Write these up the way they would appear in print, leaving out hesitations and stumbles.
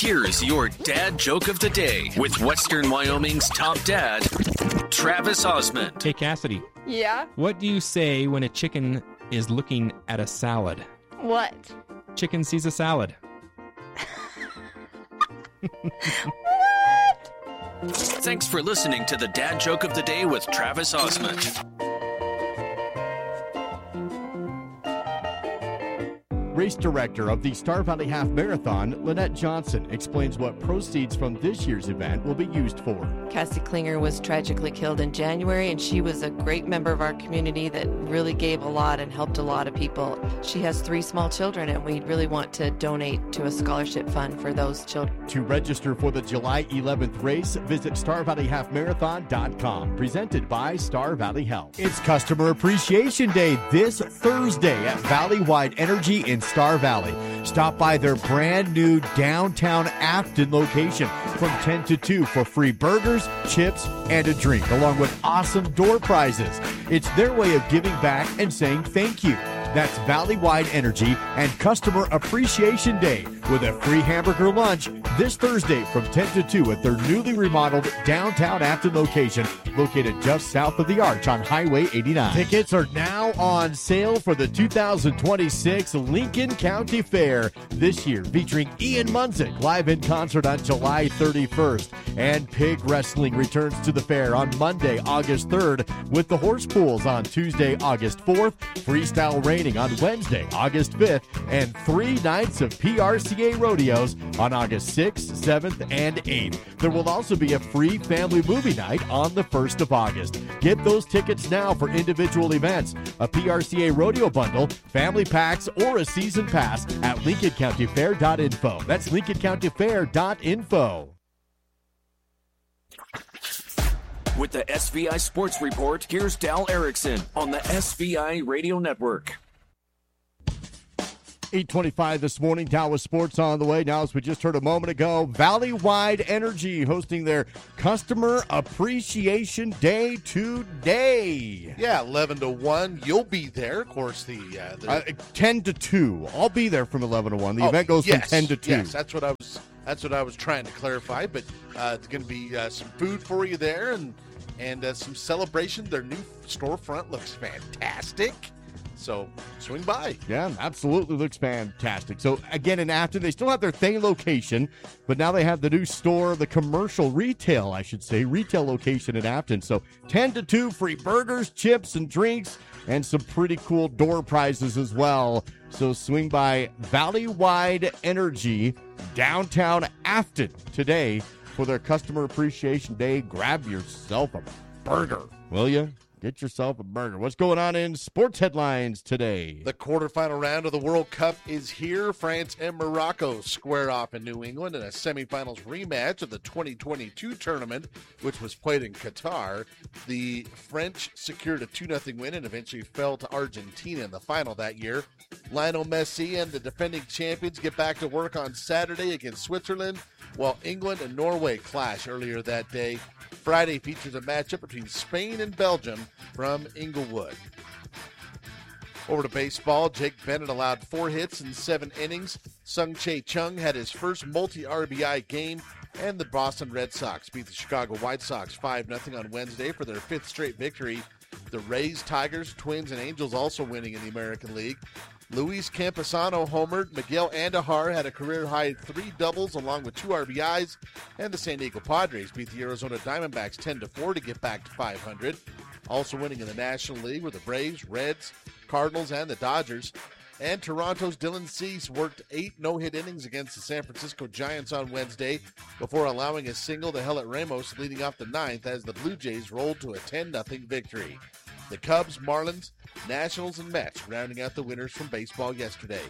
Here's your dad joke of the day with Western Wyoming's top dad, Travis Osmond. Hey, Cassidy. Yeah? What do you say when a chicken is looking at a salad? What? Chicken sees a salad. What? Thanks for listening to the dad joke of the day with Travis Osmond. Race director of the Star Valley Half Marathon, Lynette Johnson, explains what proceeds from this year's event will be used for. Cassie Klinger was tragically killed in January, and she was a great member of our community that really gave a lot and helped a lot of people. She has 3 small children, and we really want to donate to a scholarship fund for those children. To register for the July 11th race, visit StarValleyHalfMarathon.com. Presented by Star Valley Health. It's Customer Appreciation Day this Thursday at Valley-Wide Energy in Star Valley. Stop by their brand new downtown Afton location from 10 to 2 for free burgers, chips, and a drink, along with awesome door prizes. It's their way of giving back and saying thank you. That's Valley-Wide Energy and Customer Appreciation Day with a free hamburger lunch this Thursday from 10 to 2 at their newly remodeled downtown Afton location located just south of the Arch on Highway 89. Tickets are now on sale for the 2026 Lincoln County Fair this year, featuring Ian Munzik live in concert on July 31st. And Pig Wrestling returns to the fair on Monday, August 3rd with the Horse Pools on Tuesday, August 4th, Freestyle Raining on Wednesday, August 5th, and 3 nights of PRCA rodeos on August 6th, 7th, and 8th. There will also be a free family movie night on the 1st of August. Get those tickets now for individual events, a PRCA rodeo bundle, family packs, or a season pass at LincolnCountyFair.info. That's LincolnCountyFair.info. With the SVI Sports Report, here's Dal Erickson on the SVI Radio Network. 8:25 this morning, Dallas Sports on the way. Now, as we just heard a moment ago, Valley-Wide Energy hosting their Customer Appreciation Day today. Yeah, 11 to 1. You'll be there. Of course, the 10 to 2. I'll be there from 11 to 1. The event goes from 10 to 2. Yes, that's what I was trying to clarify. But it's going to be some food for you there and some celebration. Their new storefront looks fantastic. So swing by. Yeah, absolutely looks fantastic. So again, in Afton, they still have their Thane location, but now they have the new store, the commercial retail, I should say, retail location in Afton. So 10 to 2, free burgers, chips, and drinks, and some pretty cool door prizes as well. So swing by Valley-Wide Energy, downtown Afton today for their Customer Appreciation Day. Grab yourself a burger, will you? Get yourself a burger. What's going on in sports headlines today? The quarterfinal round of the World Cup is here. France and Morocco square off in New England in a semifinals rematch of the 2022 tournament, which was played in Qatar. The French secured a 2-0 win and eventually fell to Argentina in the final that year. Lionel Messi and the defending champions get back to work on Saturday against Switzerland, while England and Norway clash earlier that day. Friday features a matchup between Spain and Belgium from Inglewood. Over to baseball, Jake Bennett allowed 4 hits in 7 innings. Sung Chae Chung had his first multi-RBI game, and the Boston Red Sox beat the Chicago White Sox 5-0 on Wednesday for their 5th straight victory. The Rays, Tigers, Twins, and Angels also winning in the American League. Luis Camposano homered. Miguel Andujar had a career-high 3 doubles along with 2 RBIs. And the San Diego Padres beat the Arizona Diamondbacks 10-4 to get back to 500. Also winning in the National League were the Braves, Reds, Cardinals, and the Dodgers. And Toronto's Dylan Cease worked 8 no-hit innings against the San Francisco Giants on Wednesday before allowing a single to Hellet Ramos leading off the 9th as the Blue Jays rolled to a 10-0 victory. The Cubs, Marlins, Nationals, and Mets rounding out the winners from baseball yesterday.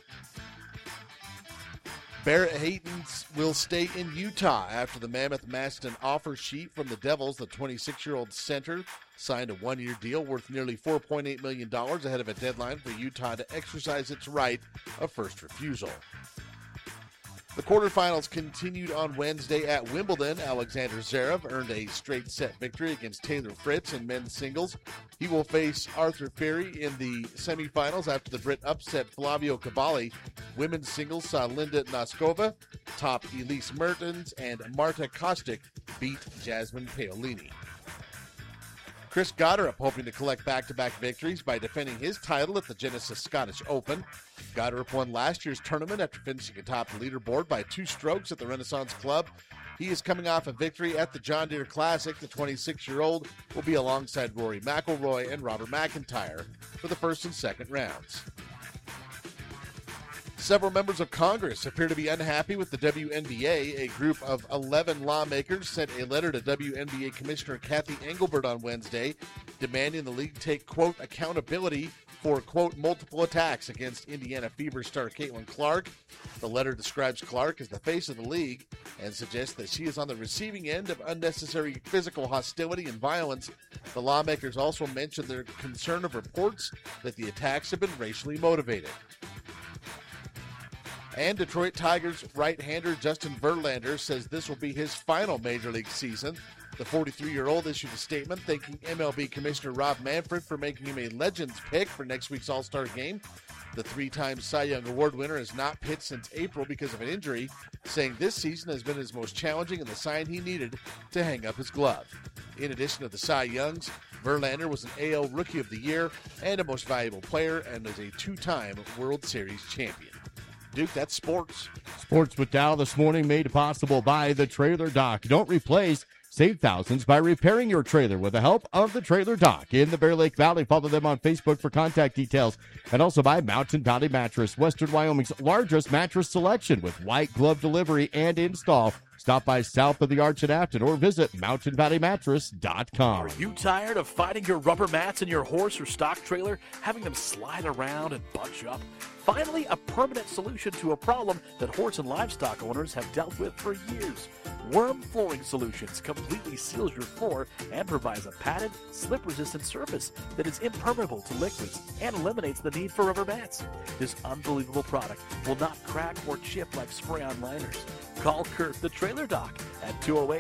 Barrett Hayton will stay in Utah after the Mammoth matched an offer sheet from the Devils. The 26-year-old center signed a 1-year deal worth nearly $4.8 million ahead of a deadline for Utah to exercise its right of first refusal. The quarterfinals continued on Wednesday at Wimbledon. Alexander Zverev earned a straight set victory against Taylor Fritz in men's singles. He will face Arthur Ferry in the semifinals after the Brit upset Flavio Cavalli. Women's singles saw Linda Noskova top Elise Mertens, and Marta Kostic beat Jasmine Paolini. Chris Gotterup hoping to collect back-to-back victories by defending his title at the Genesis Scottish Open. Gotterup won last year's tournament after finishing atop the leaderboard by 2 strokes at the Renaissance Club. He is coming off a victory at the John Deere Classic. The 26-year-old will be alongside Rory McIlroy and Robert McIntyre for the first and second rounds. Several members of Congress appear to be unhappy with the WNBA. A group of 11 lawmakers sent a letter to WNBA Commissioner Kathy Engelbert on Wednesday demanding the league take, quote, accountability for, quote, multiple attacks against Indiana Fever star Caitlin Clark. The letter describes Clark as the face of the league and suggests that she is on the receiving end of unnecessary physical hostility and violence. The lawmakers also mentioned their concern of reports that the attacks have been racially motivated. And Detroit Tigers right-hander Justin Verlander says this will be his final Major League season. The 43-year-old issued a statement thanking MLB Commissioner Rob Manfred for making him a Legends pick for next week's All-Star game. The 3-time Cy Young Award winner has not pitched since April because of an injury, saying this season has been his most challenging and the sign he needed to hang up his glove. In addition to the Cy Youngs, Verlander was an AL Rookie of the Year and a Most Valuable Player and is a 2-time World Series champion. Duke, that's sports. Sports with Dow this morning made possible by the Trailer Dock. Don't replace, save thousands by repairing your trailer with the help of the Trailer Dock in the Bear Lake Valley. Follow them on Facebook for contact details. And also by Mountain Valley Mattress, Western Wyoming's largest mattress selection with white glove delivery and install. Stop by south of the Arch in Afton or visit mountainvalleymattress.com. Are you tired of fighting your rubber mats in your horse or stock trailer, having them slide around and bunch up? Finally, a permanent solution to a problem that horse and livestock owners have dealt with for years. Worm Flooring Solutions completely seals your floor and provides a padded, slip-resistant surface that is impermeable to liquids and eliminates the need for rubber mats. This unbelievable product will not crack or chip like spray-on liners. Call Kurt the Trailer Dock at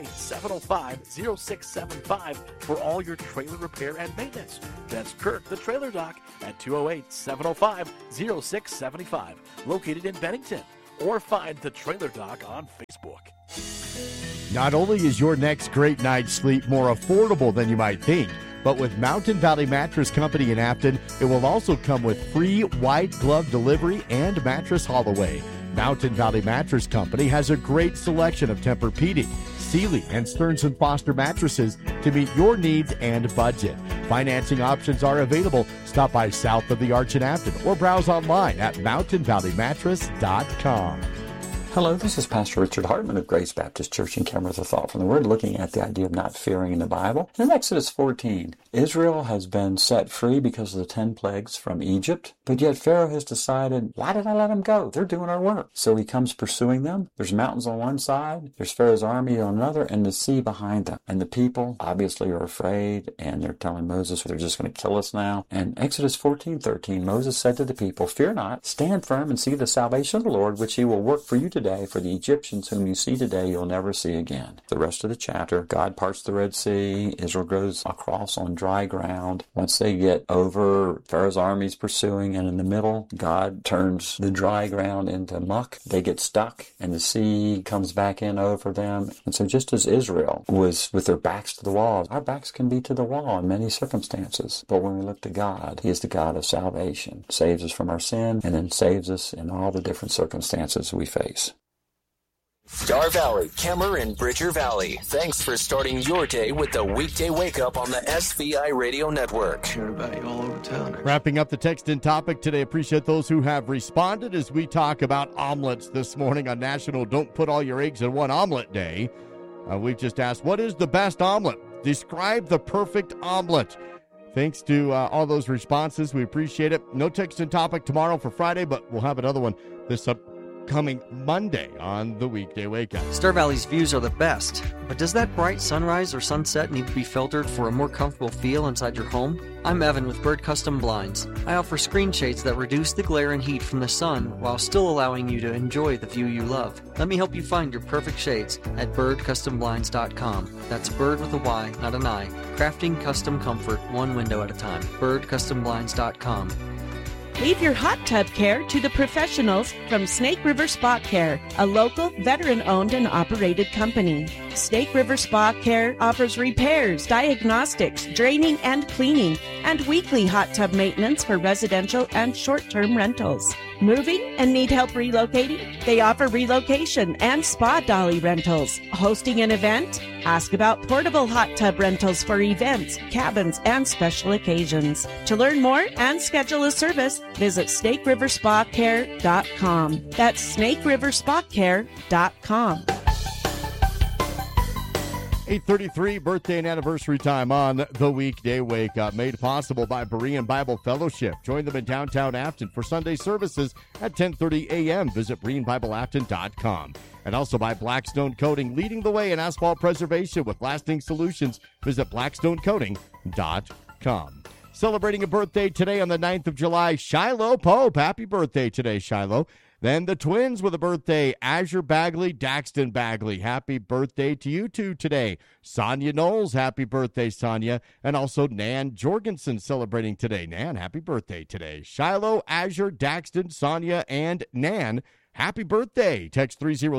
208-705-0675 for all your trailer repair and maintenance. That's Kurt the Trailer Dock at 208-705-0675, located in Bennington. Or find the Trailer Dock on Facebook. Not only is your next great night's sleep more affordable than you might think, but with Mountain Valley Mattress Company in Afton, it will also come with free white glove delivery and mattress haul-away. Mountain Valley Mattress Company has a great selection of Tempur-Pedic, Sealy, and Stearns & Foster mattresses to meet your needs and budget. Financing options are available. Stop by south of the Arch in Afton or browse online at mountainvalleymattress.com. Hello, this is Pastor Richard Hartman of Grace Baptist Church in Cameron with a thought from the Word, looking at the idea of not fearing in the Bible. In Exodus 14, Israel has been set free because of the 10 plagues from Egypt, but yet Pharaoh has decided, why did I let them go? They're doing our work. So he comes pursuing them. There's mountains on one side, there's Pharaoh's army on another, and the sea behind them. And the people obviously are afraid, and they're telling Moses they're just going to kill us now. And Exodus 14:13, Moses said to the people, fear not, stand firm and see the salvation of the Lord, which he will work for you today. For the Egyptians whom you see today, you'll never see again. The rest of the chapter, God parts the Red Sea. Israel goes across on dry ground. Once they get over, Pharaoh's army's pursuing, and in the middle, God turns the dry ground into muck. They get stuck, and the sea comes back in over them. And so just as Israel was with their backs to the wall, our backs can be to the wall in many circumstances. But when we look to God, he is the God of salvation. Saves us from our sin, and then saves us in all the different circumstances we face. Star Valley, Kemmer, and Bridger Valley. Thanks for starting your day with the weekday wake up on the SVI Radio Network. Hear about you all over town. Wrapping up the text in topic today, appreciate those who have responded as we talk about omelets this morning on National Don't Put All Your Eggs in One Omelet Day. We've just asked, what is the best omelet? Describe the perfect omelet. Thanks to all those responses. We appreciate it. No text in topic tomorrow for Friday, but we'll have another one this coming Monday on the Weekday Wake Up. Star Valley's views are the best, but does that bright sunrise or sunset need to be filtered for a more comfortable feel inside your home? I'm Evan with Bird Custom Blinds. I offer screen shades that reduce the glare and heat from the sun while still allowing you to enjoy the view you love. Let me help you find your perfect shades at birdcustomblinds.com. That's bird with a Y, not an I. Crafting custom comfort one window at a time. birdcustomblinds.com. Leave your hot tub care to the professionals from Snake River Spa Care, a local veteran-owned and operated company. Snake River Spa Care offers repairs, diagnostics, draining and cleaning, and weekly hot tub maintenance for residential and short-term rentals. Moving and need help relocating? They offer relocation and spa dolly rentals. Hosting an event? Ask about portable hot tub rentals for events, cabins, and special occasions. To learn more and schedule a service, visit SnakeRiverSpaCare.com. That's SnakeRiverSpaCare.com. 8:33 birthday and anniversary time on the Weekday Wake Up, made possible by Berean Bible Fellowship. Join them in downtown Afton for Sunday services at 10:30 a.m. Visit BereanBibleAfton.com. And also by Blackstone Coating, leading the way in asphalt preservation with lasting solutions. Visit BlackstoneCoating.com. Celebrating a birthday today on the 9th of July, Shiloh Pope. Happy birthday today, Shiloh. Then the twins with a birthday, Azure Bagley, Daxton Bagley. Happy birthday to you two today. Sonia Knowles, happy birthday, Sonia. And also Nan Jorgensen celebrating today. Nan, happy birthday today. Shiloh, Azure, Daxton, Sonia, and Nan, happy birthday. Text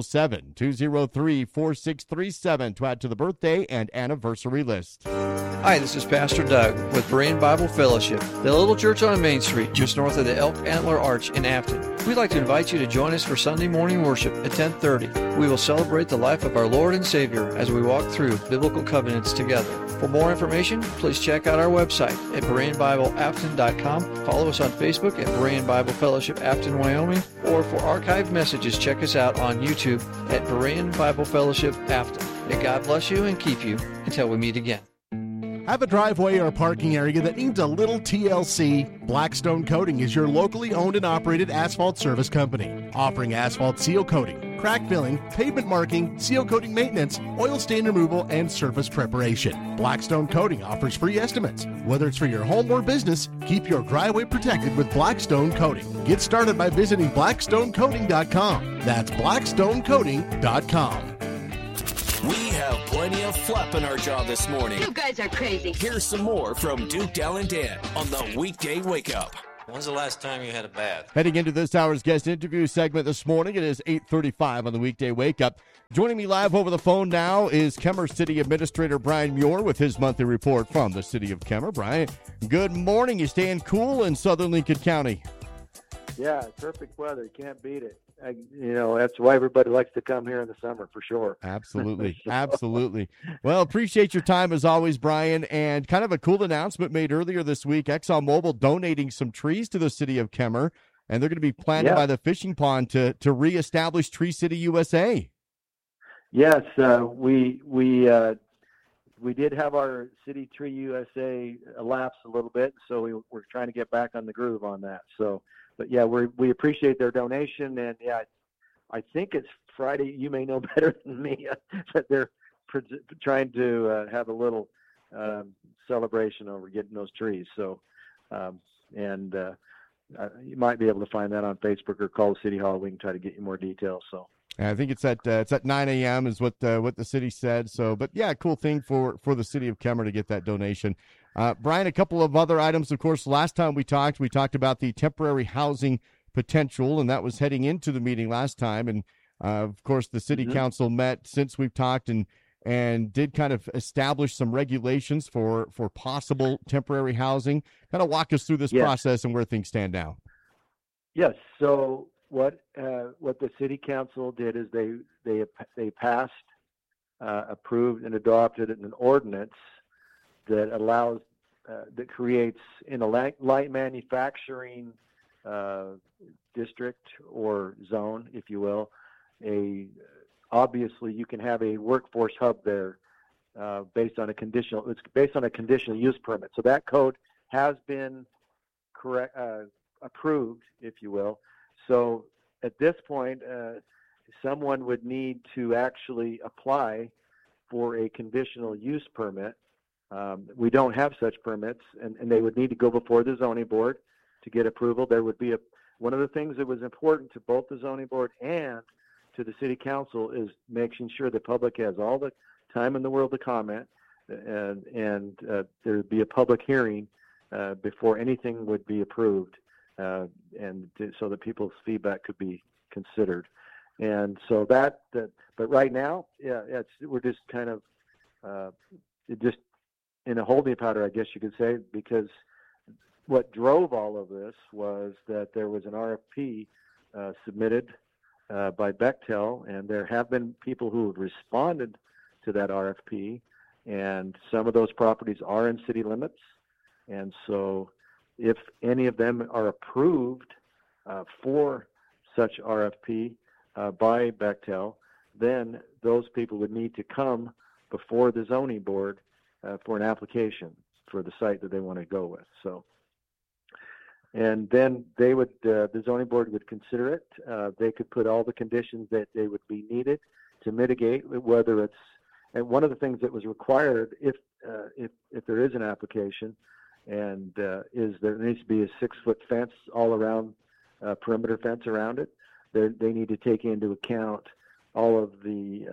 307-203-4637 to add to the birthday and anniversary list. Hi, this is Pastor Doug with Berean Bible Fellowship, the little church on Main Street, just north of the Elk Antler Arch in Afton. We'd like to invite you to join us for Sunday morning worship at 10:30. We will celebrate the life of our Lord and Savior as we walk through biblical covenants together. For more information, please check out our website at BereanBibleAfton.com. Follow us on Facebook at Berean Bible Fellowship Afton, Wyoming, or for archived messages, check us out on YouTube at Berean Bible Fellowship Afton. May God bless you and keep you until we meet again. Have a driveway or parking area that needs a little TLC? Blackstone Coating is your locally owned and operated asphalt service company, offering asphalt seal coating, crack filling, pavement marking, seal coating maintenance, oil stain removal, and surface preparation. Blackstone Coating offers free estimates. Whether it's for your home or business, keep your driveway protected with Blackstone Coating. Get started by visiting blackstonecoating.com. That's blackstonecoating.com. We have plenty of flap in our jaw this morning. You guys are crazy. Here's some more from Duke, Dell, and Dan on the Weekday Wake Up. When's the last time you had a bath? Heading into this hour's guest interview segment this morning, it is 8:35 on the Weekday Wake Up. Joining me live over the phone now is Kemmer City Administrator Brian Muir with his monthly report from the city of Kemmer. Brian, good morning. You staying cool in southern Lincoln County? Yeah, perfect weather. You can't beat it. That's why everybody likes to come here in the summer for sure. Absolutely. Absolutely. Well, appreciate your time as always, Brian. And kind of a cool announcement made earlier this week, ExxonMobil donating some trees to the city of Kemmer, and they're going to be planted by the fishing pond to reestablish Tree City USA. Yes, we did have our City Tree USA lapse a little bit, so we're trying to get back on the groove on that. But yeah, we appreciate their donation, and yeah, I think it's Friday. You may know better than me that they're trying to have a little celebration over getting those trees. So, you might be able to find that on Facebook or call the City Hall. We can try to get you more details. So. I think it's at 9 a.m. is what the city said. So, but yeah, cool thing for the city of Kemmer to get that donation. Brian, a couple of other items. Of course, last time we talked about the temporary housing potential, and that was heading into the meeting last time. And of course, the city council met since we've talked and did kind of establish some regulations for possible temporary housing. Kind of walk us through this process and where things stand now. Yes. So what the city council did is they passed, approved, and adopted an ordinance that allows that creates in a light manufacturing district or zone, if you will, obviously you can have a workforce hub there based on a conditional use permit. So that code has been approved, if you will. So at this point, someone would need to actually apply for a conditional use permit. We don't have such permits, and they would need to go before the zoning board to get approval. There would be one of the things that was important to both the zoning board and to the city council is making sure the public has all the time in the world to comment, and there would be a public hearing before anything would be approved, so that people's feedback could be considered. And so but right now, we're just kind of just in a holding pattern, I guess you could say, because what drove all of this was that there was an RFP submitted by Bechtel, and there have been people who have responded to that RFP, and some of those properties are in city limits. And so if any of them are approved for such RFP by Bechtel, then those people would need to come before the zoning board for an application for the site that they want to go with. So, and then they would, the zoning board would consider it. They could put all the conditions that they would be needed to mitigate, whether it's, and one of the things that was required if there is an application, and is there needs to be a 6-foot fence all around, perimeter fence around it. They need to take into account all of the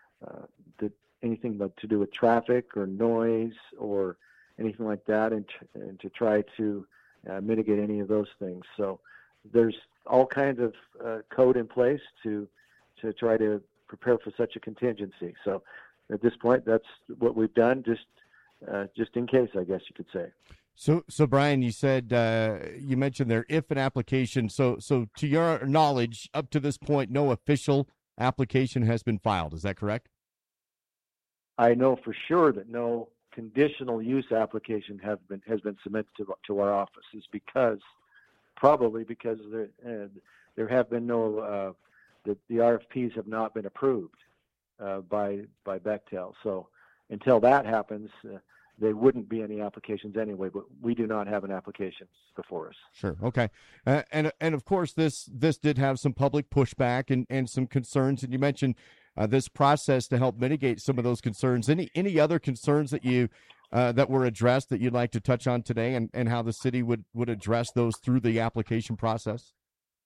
anything to do with traffic or noise or anything like that, and to try to mitigate any of those things. So there's all kinds of code in place to try to prepare for such a contingency. So at this point, that's what we've done, just in case, I guess you could say. So Brian, you said you mentioned there if an application. So to your knowledge, up to this point, no official application has been filed. Is that correct? I know for sure that no conditional use application has been submitted to our offices because there have been no the RFPs have not been approved by Bechtel. So until that happens, there wouldn't be any applications anyway. But we do not have an application before us. Sure. Okay. And of course this did have some public pushback and some concerns. And you mentioned this process to help mitigate some of those concerns. Any other concerns that you that were addressed that you'd like to touch on today, and how the city would address those through the application process?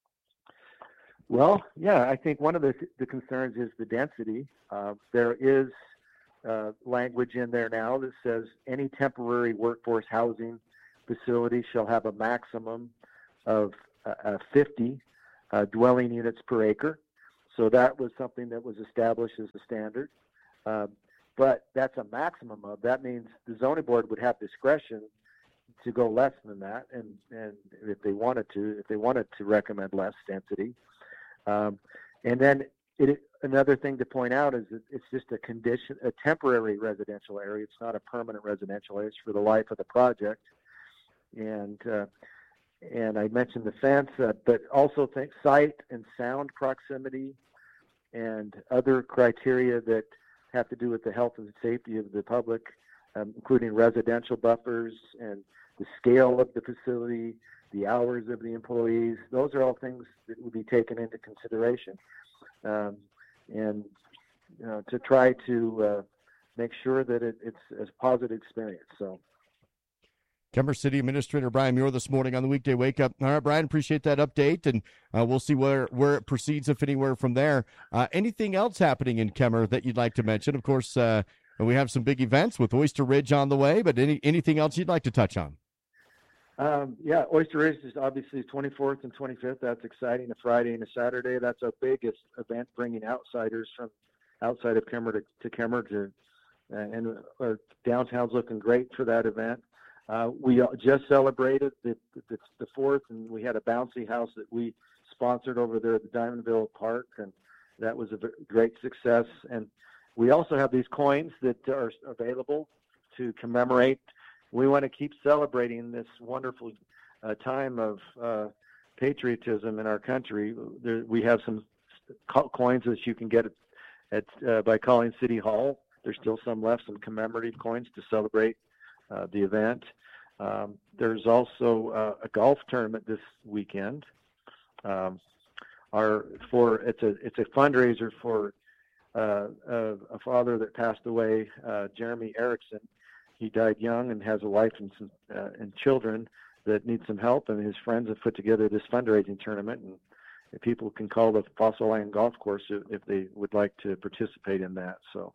Well, yeah, I think one of the concerns is the density. There is language in there now that says any temporary workforce housing facility shall have a maximum of 50 dwelling units per acre. So that was something that was established as a standard. But that's a maximum of. That means the zoning board would have discretion to go less than that, and if they wanted to recommend less density. And then another thing to point out is that it's just a temporary residential area. It's not a permanent residential area. It's for the life of the project. And I mentioned the fence, but also think sight and sound proximity and other criteria that have to do with the health and safety of the public, including residential buffers and the scale of the facility, the hours of the employees. Those are all things that would be taken into consideration, and to try to make sure that it's a positive experience. So, Kemper City Administrator Brian Muir this morning on the Weekday Wake Up. All right, Brian, appreciate that update, and we'll see where it proceeds, if anywhere, from there. Anything else happening in Kemper that you'd like to mention? Of course, we have some big events with Oyster Ridge on the way, but anything else you'd like to touch on? Yeah, Oyster Ridge is obviously 24th and 25th. That's exciting. A Friday and a Saturday. That's our biggest event, bringing outsiders from outside of Kemper to Kemper, and our downtown's looking great for that event. We just celebrated the 4th, and we had a bouncy house that we sponsored over there at the Diamondville Park, and that was a great success. And we also have these coins that are available to commemorate. We want to keep celebrating this wonderful time of patriotism in our country. We have some coins that you can get at by calling City Hall. There's still some left, some commemorative coins to celebrate the event. There's also a golf tournament this weekend. it's a fundraiser for a father that passed away, Jeremy Erickson. He died young and has a wife and children that need some help, and his friends have put together this fundraising tournament, and if people can call the Fossil Island Golf Course if they would like to participate in that. So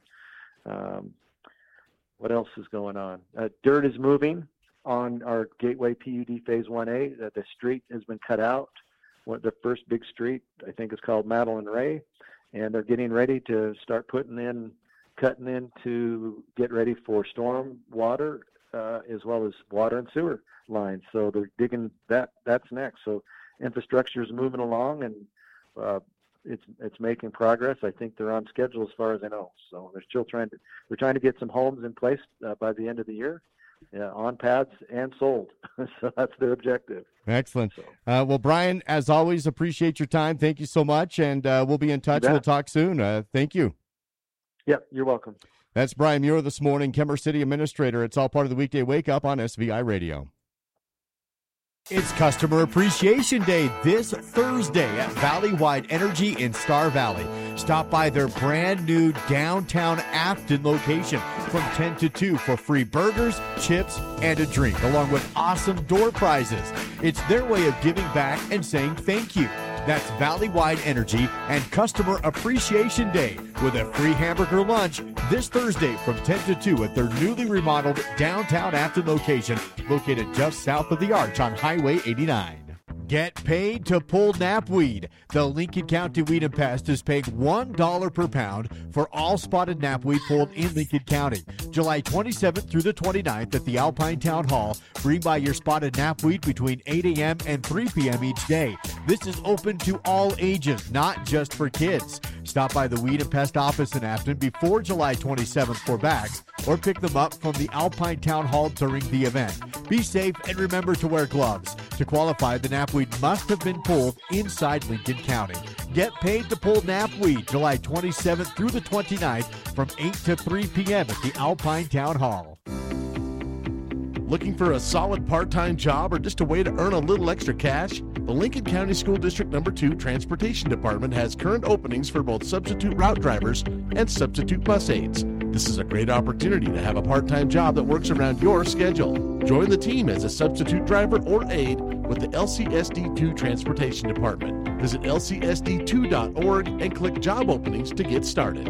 what else is going on? Dirt is moving on our Gateway PUD Phase 1A. The street has been cut out. The first big street, I think, is called Madeline Ray, and they're getting ready to start cutting in to get ready for storm water as well as water and sewer lines. So they're digging that's next. So infrastructure is moving along, and it's making progress. I think they're on schedule as far as I know. So they're still trying to get some homes in place by the end of the year, on pads and sold. So that's their objective. Excellent. Well, Brian, as always, appreciate your time. Thank you so much, and we'll be in touch. We'll talk soon. Thank you. Yep, you're welcome. That's Brian Muir this morning, Kemper City Administrator. It's all part of the Weekday Wake Up on SVI Radio. It's Customer Appreciation Day this Thursday at Valley-Wide Energy in Star Valley. Stop by their brand new downtown Afton location from 10 to 2 for free burgers, chips, and a drink, along with awesome door prizes. It's their way of giving back and saying thank you. That's Valley-Wide Energy and Customer Appreciation Day with a free hamburger lunch this Thursday from 10 to 2 at their newly remodeled downtown Afton location located just south of the Arch on Highway 89. Get paid to pull knapweed. The Lincoln County Weed and Pest is paying $1 per pound for all spotted knapweed pulled in Lincoln County. July 27th through the 29th at the Alpine Town Hall. Bring by your spotted knapweed between 8 a.m. and 3 p.m. each day. This is open to all ages, not just for kids. Stop by the Weed and Pest office in Afton before July 27th for bags, or pick them up from the Alpine Town Hall during the event. Be safe and remember to wear gloves. To qualify, the knapweed must have been pulled inside Lincoln County. Get paid to pull knapweed July 27th through the 29th from 8 to 3 p.m. at the Alpine Town Hall. Looking for a solid part-time job or just a way to earn a little extra cash? The Lincoln County School District No. 2 Transportation Department has current openings for both substitute route drivers and substitute bus aides. This is a great opportunity to have a part-time job that works around your schedule. Join the team as a substitute driver or aide with the LCSD2 Transportation Department. Visit lcsd2.org and click Job Openings to get started.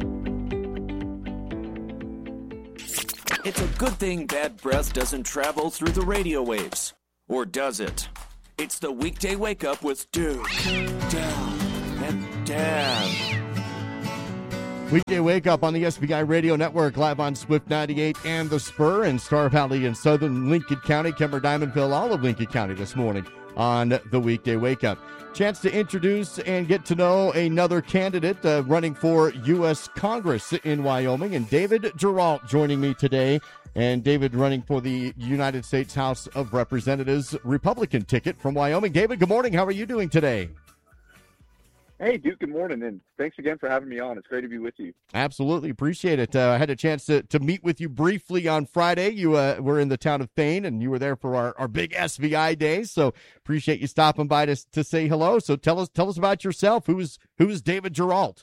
It's a good thing bad breath doesn't travel through the radio waves. Or does it? It's the Weekday Wake Up with Dude, Down, and Dan. Weekday Wake Up on the SBI Radio Network, live on Swift 98 and The Spur in Star Valley in southern Lincoln County, Kemper, Diamondville, all of Lincoln County this morning on the Weekday Wake Up. Chance to introduce and get to know another candidate running for U.S. Congress in Wyoming, and David Geralt joining me today. And David running for the United States House of Representatives Republican ticket from Wyoming. David, good morning. How are you doing today? Hey, Duke, good morning, and thanks again for having me on. It's great to be with you. Absolutely. Appreciate it. I had a chance to meet with you briefly on Friday. You were in the town of Thane, and you were there for our big SVI days, so appreciate you stopping by to say hello. So tell us about yourself. Who's David Geralt?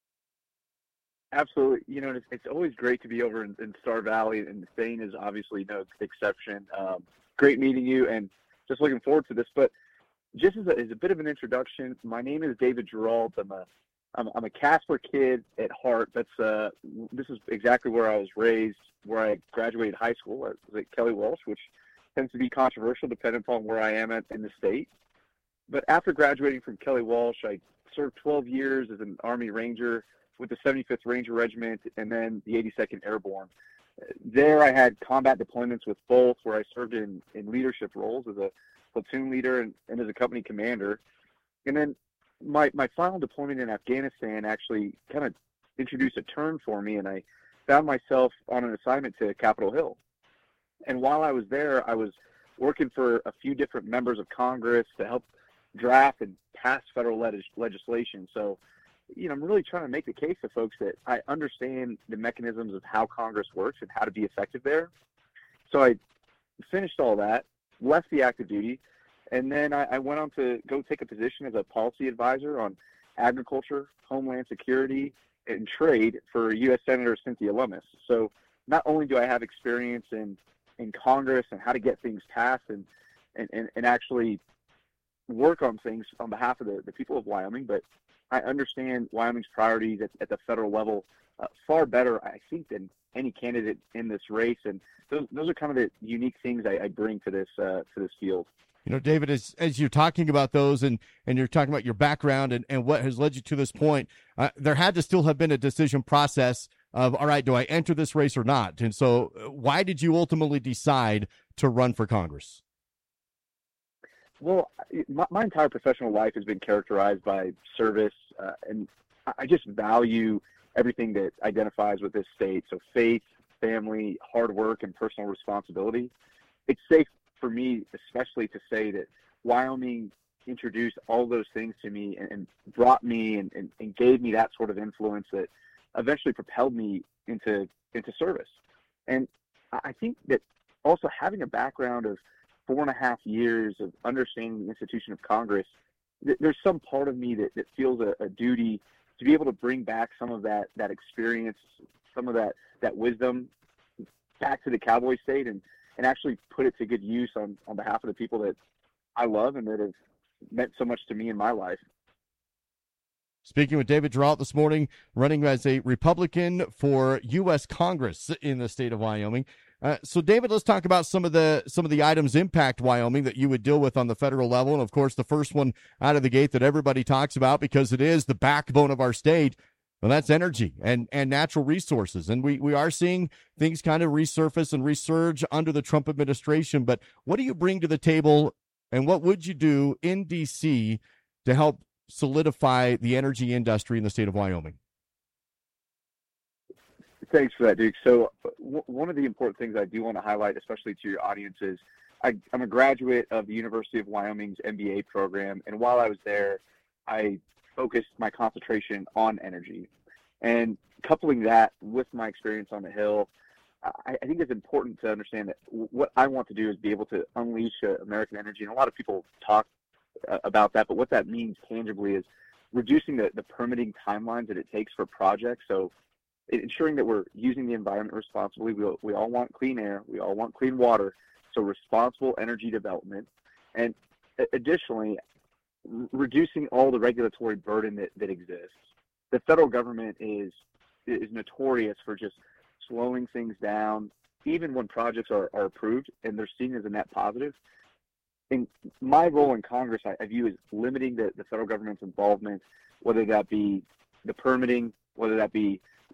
Absolutely. You know, it's always great to be over in Star Valley, and Thane is obviously no exception. Great meeting you, and just looking forward to this. But just as a bit of an introduction, my name is David Geralt. I'm a Casper kid at heart. This is exactly where I was raised, where I graduated high school. I was at Kelly Walsh, which tends to be controversial depending upon where I am in the state. But after graduating from Kelly Walsh, I served 12 years as an Army Ranger with the 75th Ranger Regiment and then the 82nd Airborne. There I had combat deployments with both, where I served in leadership roles as a platoon leader and as a company commander. And then my final deployment in Afghanistan actually kind of introduced a turn for me, and I found myself on an assignment to Capitol Hill. And while I was there, I was working for a few different members of Congress to help draft and pass federal legislation. So, you know, I'm really trying to make the case to folks that I understand the mechanisms of how Congress works and how to be effective there. So I finished all that, left the active duty, And then I went on to go take a position as a policy advisor on agriculture, homeland security, and trade for U.S. Senator Cynthia Lummis. So not only do I have experience in Congress and how to get things passed and actually work on things on behalf of the people of Wyoming, but I understand Wyoming's priorities at the federal level far better, I think, than any candidate in this race. And those are kind of the unique things I bring to this field. You know, David, as you're talking about those and you're talking about your background and what has led you to this point, there had to still have been a decision process of, all right, do I enter this race or not? And so why did you ultimately decide to run for Congress? Well, my entire professional life has been characterized by service, and I just value everything that identifies with this state. So faith, family, hard work, and personal responsibility. It's safe for me, especially, to say that Wyoming introduced all those things to me and brought me and gave me that sort of influence that eventually propelled me into service. And I think that also having a background of 4.5 years of understanding the institution of Congress, there's some part of me that feels a duty to be able to bring back some of that experience, some of that wisdom back to the Cowboy State and actually put it to good use on behalf of the people that I love and that have meant so much to me in my life. Speaking with David Geralt this morning, running as a Republican for U.S. Congress in the state of Wyoming. So, David, let's talk about some of the items impact Wyoming that you would deal with on the federal level. And, of course, the first one out of the gate that everybody talks about because it is the backbone of our state, well, that's energy and natural resources. And we are seeing things kind of resurface and resurge under the Trump administration. But what do you bring to the table, and what would you do in D.C. to help solidify the energy industry in the state of Wyoming? Thanks for that, Duke. So one of the important things I do want to highlight, especially to your audience, is I'm a graduate of the University of Wyoming's MBA program. And while I was there, I focused my concentration on energy. And coupling that with my experience on the Hill, I think it's important to understand that what I want to do is be able to unleash American energy. And a lot of people talk about that, but what that means tangibly is reducing the permitting timelines that it takes for projects. So ensuring that we're using the environment responsibly. We all want clean air. We all want clean water. So responsible energy development. And additionally, reducing all the regulatory burden that exists. The federal government is notorious for just slowing things down, even when projects are approved and they're seen as a net positive. And my role in Congress, I view as limiting the federal government's involvement, whether that be the permitting, whether that be